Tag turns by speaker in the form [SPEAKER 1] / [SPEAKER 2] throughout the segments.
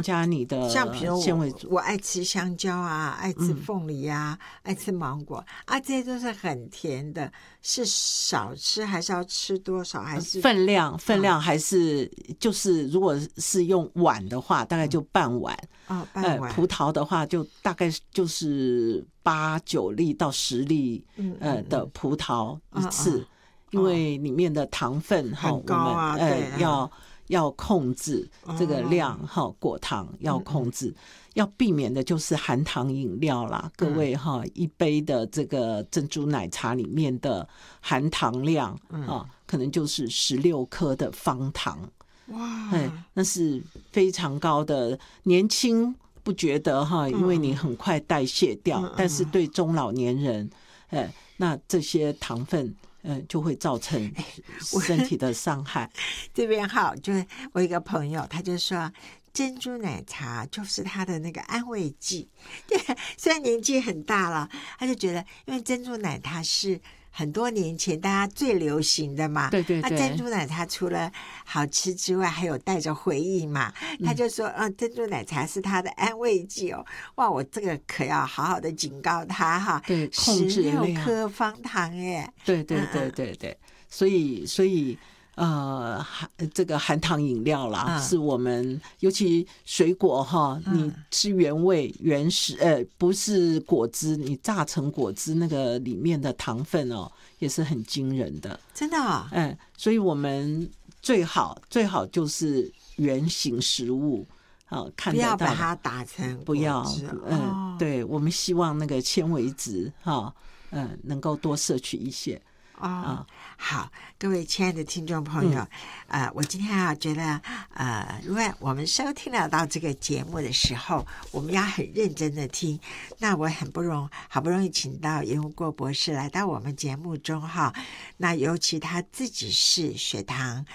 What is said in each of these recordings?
[SPEAKER 1] 加你的
[SPEAKER 2] 像比如
[SPEAKER 1] 纤维
[SPEAKER 2] 我爱吃香蕉啊，爱吃凤梨啊，爱吃芒果啊，这些都是很甜的，是少吃还是要吃多少？还是
[SPEAKER 1] 分量还是就是如果是用碗的话，大概就半碗。
[SPEAKER 2] 半碗。
[SPEAKER 1] 葡萄的话，就大概就是8-9粒到10粒的葡萄一次，因为里面的糖分
[SPEAKER 2] 很高啊，
[SPEAKER 1] 对，要控制这个量果糖要控制，要避免的就是含糖饮料啦。各位一杯的这个珍珠奶茶里面的含糖量可能就是16克的方糖。
[SPEAKER 2] 哇，
[SPEAKER 1] 那是非常高的。年轻不觉得因为你很快代谢掉，但是对中老年人那这些糖分就会造成身体的伤害。
[SPEAKER 2] 这边就是我一个朋友，他就说珍珠奶茶就是他的那个安慰剂。对，虽然年纪很大了，他就觉得因为珍珠奶茶是很多年前大家最流行的嘛，
[SPEAKER 1] 对对对，
[SPEAKER 2] 那珍珠奶茶除了好吃之外，还有带着回忆嘛。他就说，珍珠奶茶是他的安慰剂哦。哇，我这个可要好好的警告他哈，
[SPEAKER 1] 对，控制量
[SPEAKER 2] 16克方糖耶。
[SPEAKER 1] 对对对对对，所以这个含糖饮料啦，是我们尤其水果你吃原味原始不是果汁，你榨成果汁那个里面的糖分也是很惊人的，
[SPEAKER 2] 真的
[SPEAKER 1] 所以我们最好就是原型食物看得到的，
[SPEAKER 2] 不要把它打成果汁，
[SPEAKER 1] 不要对，我们希望那个纤维质能够多摄取一些。
[SPEAKER 2] 好，各位亲爱的听众朋友，我今天觉得如果我们收听了到这个节目的时候，我们要很认真的听。那我好不容易请到严无过博士来到我们节目中那尤其他自己是血糖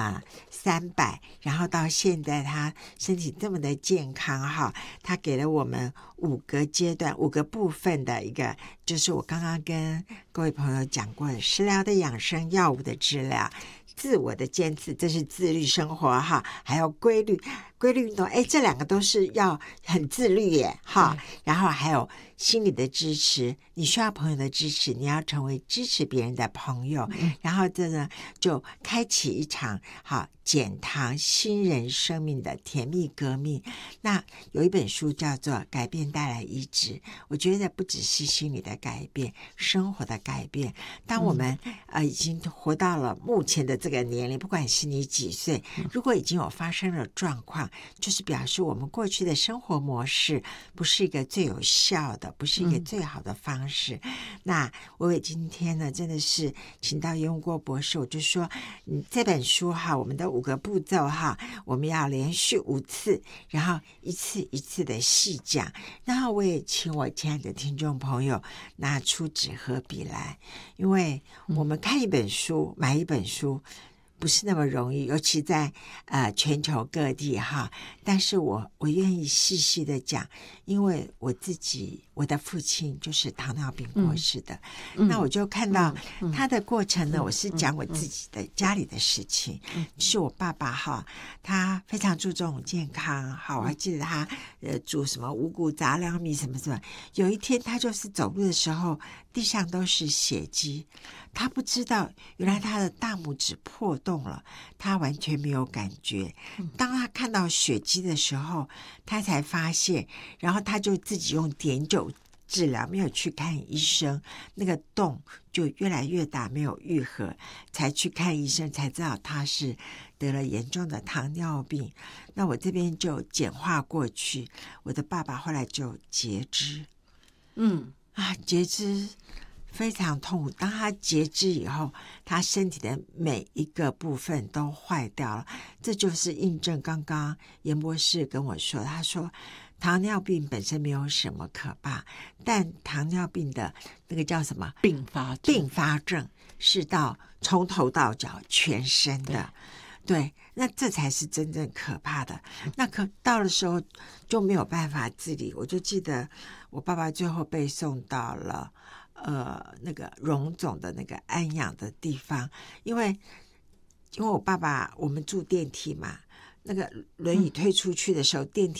[SPEAKER 2] 300，然后到现在他身体这么的健康他给了我们5个阶段5个部分的一个，就是我刚刚跟各位朋友讲过的食疗的养生，药物的治疗，自我的坚持，这是自律生活还有规律运动，这2个都是要很自律耶然后还有心理的支持，你需要朋友的支持，你要成为支持别人的朋友，然后这呢就开启一场减糖新人生命的甜蜜革命。那有一本书叫做《改变带来医治》，我觉得不只是心理的改变，生活的改变。当我们已经活到了目前的这个年龄，不管是你几岁，如果已经有发生了状况，就是表示我们过去的生活模式不是一个最有效的，不是一个最好的方式。那我今天呢真的是请到严无过博士，我就说这本书我们的5个步骤我们要连续5次，然后一次一次的细讲。然后我也请我亲爱的听众朋友拿出纸和笔来，因为我们看一本书买一本书不是那么容易，尤其在全球各地但是我愿意细细的讲，因为我的父亲就是糖尿病过世的，那我就看到他的过程呢，我是讲我自己的家里的事情，是我爸爸他非常注重健康我还记得他煮什么五谷杂粮米什么什么，有一天他就是走路的时候地上都是血迹，他不知道原来他的大拇指破洞了，他完全没有感觉。当他看到血迹的时候，他才发现，然后他就自己用碘酒治疗，没有去看医生，那个洞就越来越大，没有愈合，才去看医生，才知道他是得了严重的糖尿病。那我这边就简化过去，我的爸爸后来就截肢，截肢非常痛苦。当他截肢以后，他身体的每一个部分都坏掉了，这就是印证刚刚严博士跟我说，他说糖尿病本身没有什么可怕，但糖尿病的那个叫什么
[SPEAKER 1] 并发症
[SPEAKER 2] 是从头到脚全身的，对，那这才是真正可怕的。那到的时候就没有办法自理。我就记得我爸爸最后被送到了那个荣总的那个安养的地方，因为我爸爸我们住电梯嘛，那个轮椅推出去的时候，电梯